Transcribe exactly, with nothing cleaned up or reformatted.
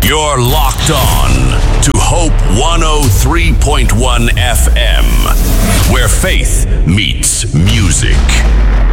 You're locked on to Hope one oh three point one F M, where faith meets music.